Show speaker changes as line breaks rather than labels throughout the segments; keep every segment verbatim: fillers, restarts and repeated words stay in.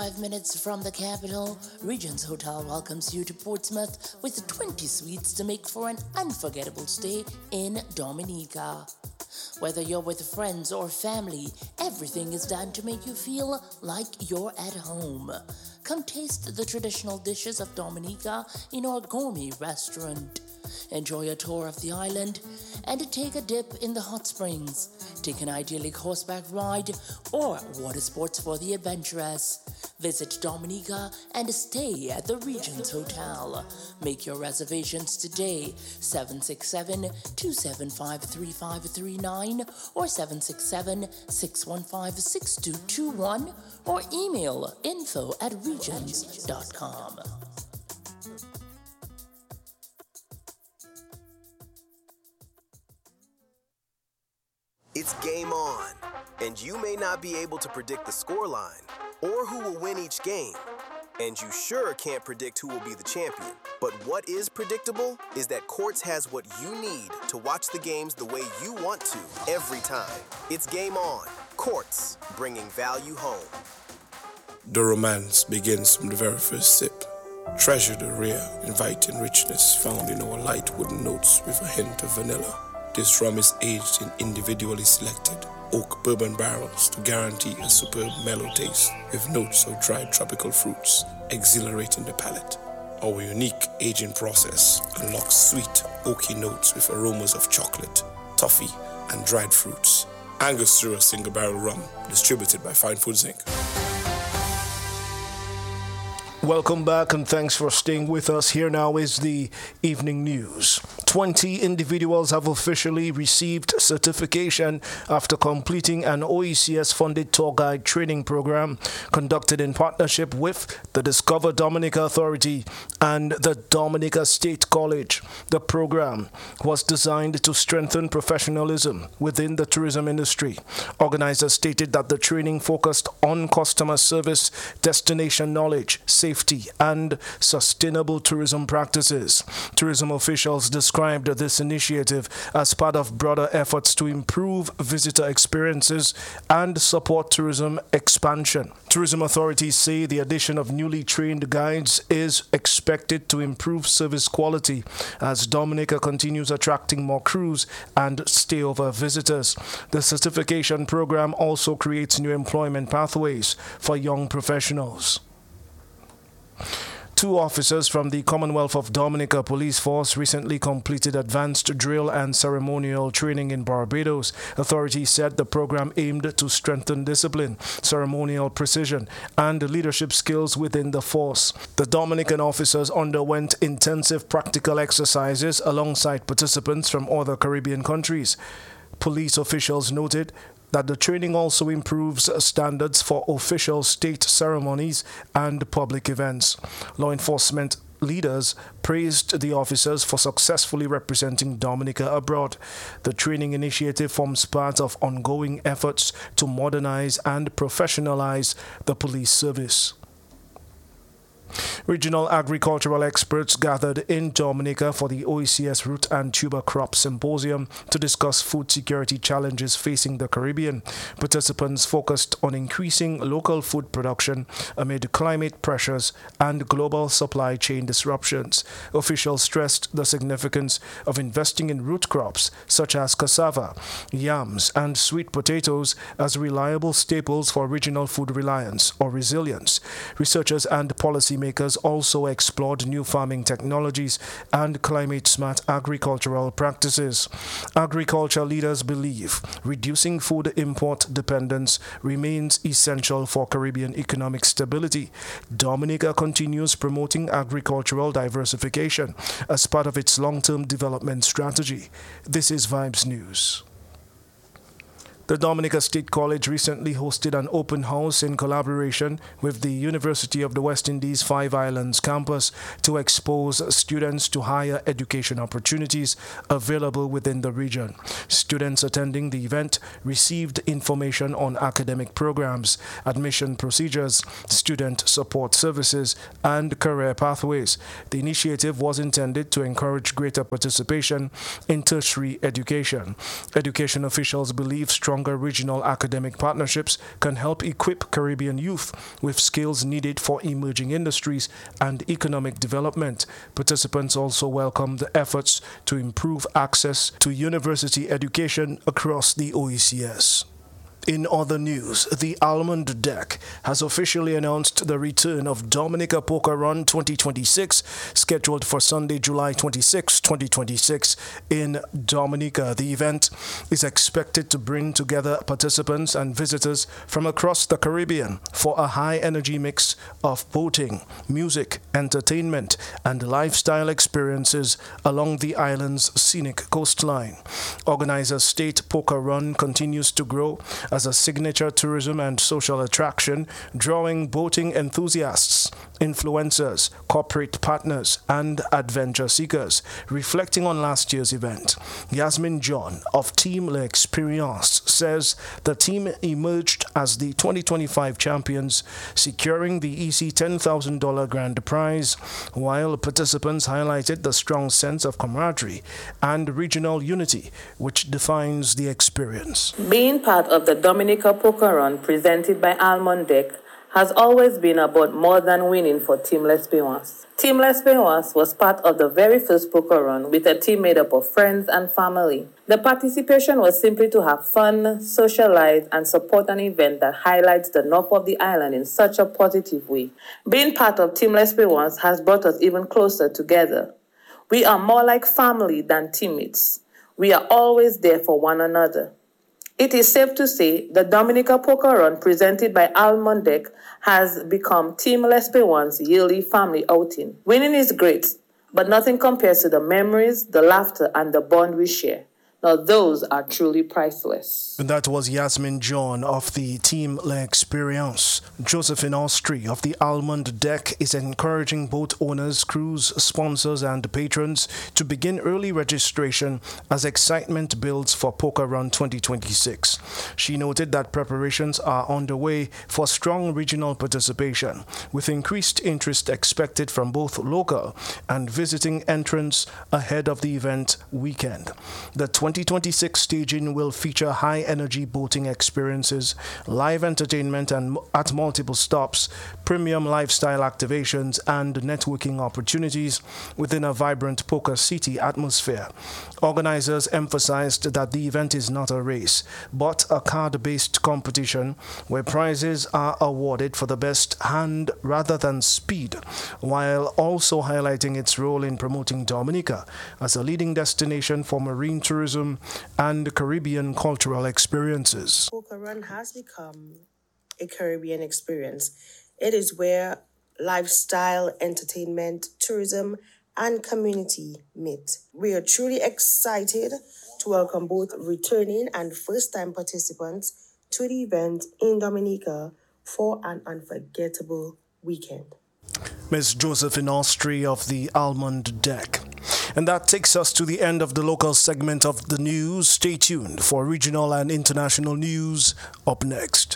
Five minutes from the capital, Regents Hotel welcomes you to Portsmouth with twenty suites to make for an unforgettable stay in Dominica. Whether you're with friends or family, everything is done to make you feel like you're at home. Come taste the traditional dishes of Dominica in our gourmet restaurant. Enjoy a tour of the island and take a dip in the hot springs. Take an idyllic horseback ride or water sports for the adventurous. Visit Dominica and stay at the Regents Hotel. Make your reservations today, seven six seven, two seven five, three five three nine or seven six seven, six one five, six two two one or email info at regents dot com.
It's game on, and you may not be able to predict the scoreline or who will win each game, and you sure can't predict who will be the champion. But what is predictable is that Quartz has what you need to watch the games the way you want to every time. It's game on. Quartz, bringing value home.
The romance begins from the very first sip. Treasure the rare, inviting richness found in our light wooden notes with a hint of vanilla. This rum is aged in individually selected oak bourbon barrels to guarantee a superb mellow taste with notes of dried tropical fruits, exhilarating the palate. Our unique aging process unlocks sweet, oaky notes with aromas of chocolate, toffee, and dried fruits. Angostura single barrel rum, distributed by Fine Foods Incorporated.
Welcome back and thanks for staying with us. Here now is the evening news. twenty individuals have officially received certification after completing an O E C S-funded tour guide training program conducted in partnership with the Discover Dominica Authority and the Dominica State College. The program was designed to strengthen professionalism within the tourism industry. Organizers stated that the training focused on customer service, destination knowledge, safety, and sustainable tourism practices. Tourism officials described this initiative as part of broader efforts to improve visitor experiences and support tourism expansion. Tourism authorities say the addition of newly trained guides is expected to improve service quality as Dominica continues attracting more cruise and stayover visitors. The certification program also creates new employment pathways for young professionals. Two officers from the Commonwealth of Dominica Police Force recently completed advanced drill and ceremonial training in Barbados. Authorities said the program aimed to strengthen discipline, ceremonial precision, and leadership skills within the force. The Dominican officers underwent intensive practical exercises alongside participants from other Caribbean countries. Police officials noted that the training also improves standards for official state ceremonies and public events. Law enforcement leaders praised the officers for successfully representing Dominica abroad. The training initiative forms part of ongoing efforts to modernize and professionalize the police service. Regional agricultural experts gathered in Dominica for the O E C S Root and Tuber Crop Symposium to discuss food security challenges facing the Caribbean. Participants focused on increasing local food production amid climate pressures and global supply chain disruptions. Officials stressed the significance of investing in root crops such as cassava, yams, and sweet potatoes as reliable staples for regional food reliance or resilience. Researchers and policymakers also explored new farming technologies and climate-smart agricultural practices. Agriculture leaders believe reducing food import dependence remains essential for Caribbean economic stability. Dominica continues promoting agricultural diversification as part of its long-term development strategy. This is Vibes News. The Dominica State College recently hosted an open house in collaboration with the University of the West Indies Five Islands campus to expose students to higher education opportunities available within the region. Students attending the event received information on academic programs, admission procedures, student support services, and career pathways. The initiative was intended to encourage greater participation in tertiary education. Education officials believe strong stronger regional academic partnerships can help equip Caribbean youth with skills needed for emerging industries and economic development. Participants also welcomed the efforts to improve access to university education across the O E C S. In other news, the Almond Deck has officially announced the return of Dominica Poker Run twenty twenty-six, scheduled for Sunday, July twenty-sixth, twenty twenty-six in Dominica. The event is expected to bring together participants and visitors from across the Caribbean for a high-energy mix of boating, music, entertainment, and lifestyle experiences along the island's scenic coastline. Organizer State Poker Run continues to grow as a signature tourism and social attraction, drawing boating enthusiasts, influencers, corporate partners, and adventure seekers. Reflecting on last year's event, Yasmin John of Team L'Experience says the team emerged as the twenty twenty-five champions, securing the E C ten thousand dollars grand prize, while participants highlighted the strong sense of camaraderie and regional unity which defines the experience.
Being part of the Dominica Poker Run presented by Almond Deck has always been about more than winning for Team L'Experience. Team L'Experience was part of the very first poker run with a team made up of friends and family. The participation was simply to have fun, socialize, and support an event that highlights the north of the island in such a positive way. Being part of Team L'Experience has brought us even closer together. We are more like family than teammates. We are always there for one another. It is safe to say the Dominica Poker Run presented by Almond Deck has become Team L'Experience's yearly family outing. Winning is great, but nothing compares to the memories, the laughter, and the bond we share. Now those are truly priceless.
And that was Yasmin John of the Team L'Experience. Josephine Austri of the Almond Deck is encouraging boat owners, crews, sponsors, and patrons to begin early registration as excitement builds for Poker Run twenty twenty-six. She noted that preparations are underway for strong regional participation, with increased interest expected from both local and visiting entrants ahead of the event weekend. The twenty twenty-six staging will feature high-energy boating experiences, live entertainment and at multiple stops, premium lifestyle activations, and networking opportunities within a vibrant Poker City atmosphere. Organizers emphasized that the event is not a race, but a card-based competition where prizes are awarded for the best hand rather than speed, while also highlighting its role in promoting Dominica as a leading destination for marine tourism and Caribbean cultural experiences.
Poker Run has become a Caribbean experience. It is where lifestyle, entertainment, tourism, and community meet. We are truly excited to welcome both returning and first-time participants to the event in Dominica for an unforgettable weekend.
Miz Josephine Austri of the Almond Deck. And that takes us to the end of the local segment of the news. Stay tuned for regional and international news up next.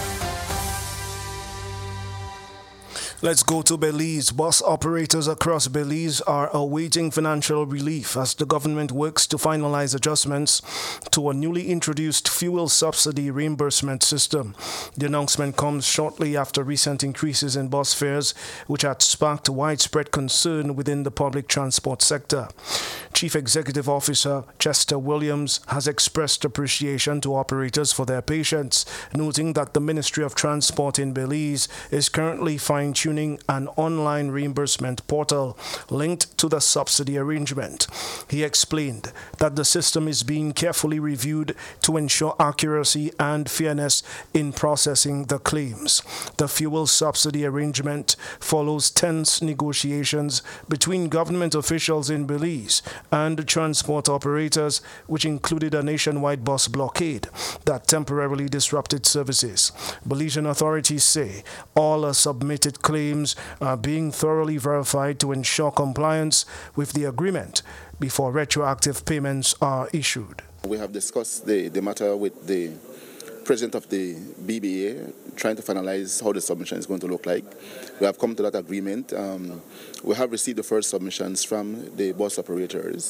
Let's go to Belize. Bus operators across Belize are awaiting financial relief as the government works to finalize adjustments to a newly introduced fuel subsidy reimbursement system. The announcement comes shortly after recent increases in bus fares, which had sparked widespread concern within the public transport sector. Chief Executive Officer Chester Williams has expressed appreciation to operators for their patience, noting that the Ministry of Transport in Belize is currently fine-tuning an online reimbursement portal linked to the subsidy arrangement. He explained that the system is being carefully reviewed to ensure accuracy and fairness in processing the claims. The fuel subsidy arrangement follows tense negotiations between government officials in Belize and transport operators, which included a nationwide bus blockade that temporarily disrupted services. Belizean authorities say all submitted claims are being thoroughly verified to ensure compliance with the agreement before retroactive payments are issued.
We have discussed the, the matter with the president of the B B A, trying to finalize how the submission is going to look like. We have come to that agreement. Um, we have received the first submissions from the bus operators,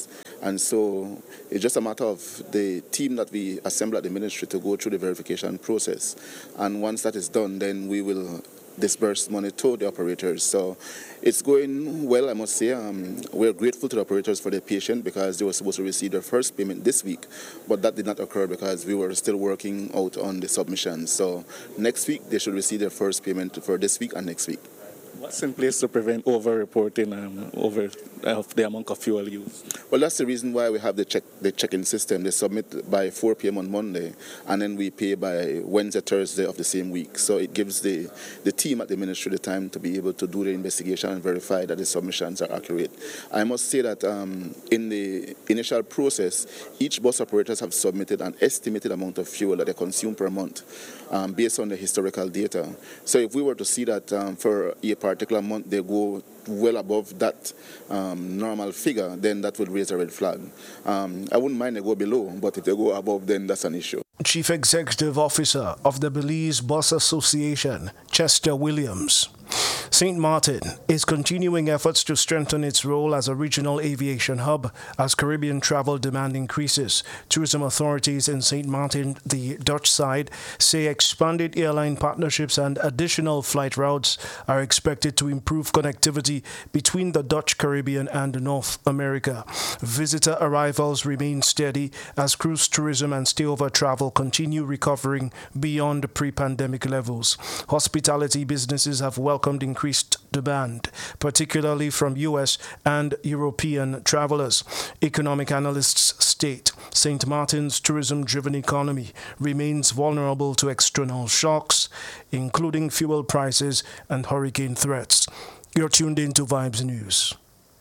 And so it's just a matter of the team that we assemble at the ministry to go through the verification process. And once that is done, then we will disperse money to the operators. So it's going well, I must say. Um, we're grateful to the operators for their patience because they were supposed to receive their first payment this week, but that did not occur because we were still working out on the submissions. So next week, they should receive their first payment for this week and next week.
What's in place to prevent over-reporting um, over uh, the amount of fuel used?
Well, that's the reason why we have the check the check-in system. They submit by four p.m. on Monday, and then we pay by Wednesday, Thursday of the same week. So it gives the, the team at the ministry the time to be able to do the investigation and verify that the submissions are accurate. I must say that um, in the initial process, each bus operators have submitted an estimated amount of fuel that they consume per month um, based on the historical data. So if we were to see that um, for a particular month they go well above that um, normal figure, then that would raise a red flag. Um, I wouldn't mind they go below, but if they go above, then that's an issue.
Chief Executive Officer of the Belize Bus Association, Chester Williams. Saint Martin is continuing efforts to strengthen its role as a regional aviation hub as Caribbean travel demand increases. Tourism authorities in Saint Martin, the Dutch side, say expanded airline partnerships and additional flight routes are expected to improve connectivity between the Dutch Caribbean and North America. Visitor arrivals remain steady as cruise tourism and stayover travel continue recovering beyond pre-pandemic levels. Hospitality businesses have welcomed increased demand, particularly from U S and European travelers. Economic analysts state Saint Martin's tourism-driven economy remains vulnerable to external shocks, including fuel prices and hurricane threats. You're tuned in to Vibes News.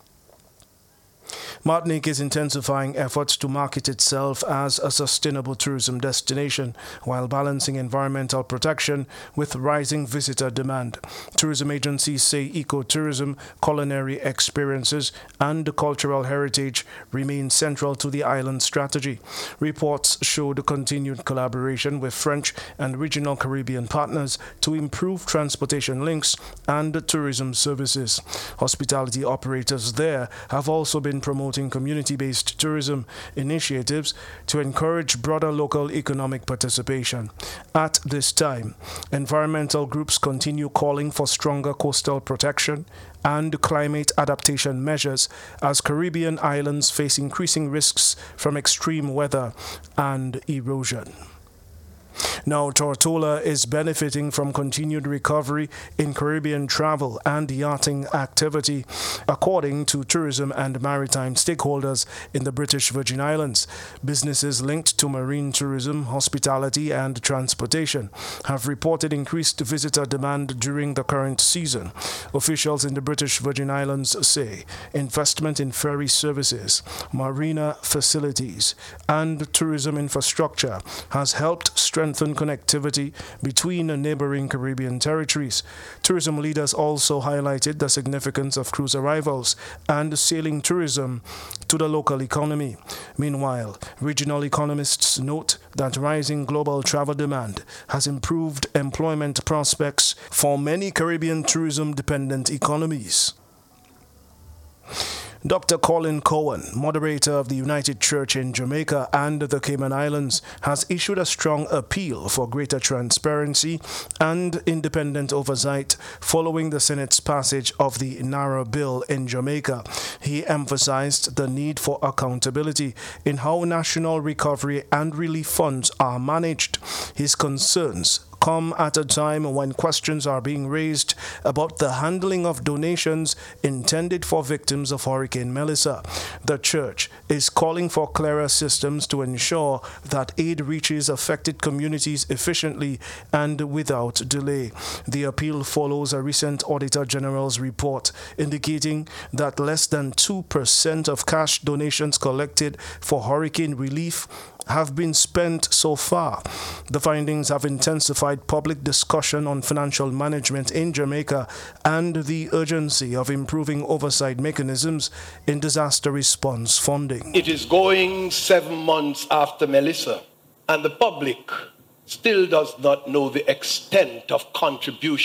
Martinique is intensifying efforts to market itself as a sustainable tourism destination while balancing environmental protection with rising visitor demand. Tourism agencies say ecotourism, culinary experiences, and cultural heritage remain central to the island's strategy. Reports showed continued collaboration with French and regional Caribbean partners to improve transportation links and tourism services. Hospitality operators there have also been promoting community-based tourism initiatives to encourage broader local economic participation. At this time, environmental groups continue calling for stronger coastal protection and climate adaptation measures as Caribbean islands face increasing risks from extreme weather and erosion. Now, Tortola is benefiting from continued recovery in Caribbean travel and yachting activity, according to tourism and maritime stakeholders in the British Virgin Islands. Businesses linked to marine tourism, hospitality, and transportation have reported increased visitor demand during the current season. Officials in the British Virgin Islands say investment in ferry services, marina facilities, and tourism infrastructure has helped strengthen strengthen connectivity between neighboring Caribbean territories. Tourism leaders also highlighted the significance of cruise arrivals and sailing tourism to the local economy. Meanwhile, regional economists note that rising global travel demand has improved employment prospects for many Caribbean tourism-dependent economies. Doctor Colin Cohen, moderator of the United Church in Jamaica and the Cayman Islands, has issued a strong appeal for greater transparency and independent oversight following the Senate's passage of the NARA bill in Jamaica. He emphasized the need for accountability in how national recovery and relief funds are managed. His concerns come at a time when questions are being raised about the handling of donations intended for victims of Hurricane Melissa. The church is calling for clearer systems to ensure that aid reaches affected communities efficiently and without delay. The appeal follows a recent Auditor General's report indicating that less than two percent of cash donations collected for hurricane relief have been spent so far. The findings have intensified public discussion on financial management in Jamaica and the urgency of improving oversight mechanisms in disaster response funding.
It is going seven months after Melissa, and the public still does not know the extent of contribution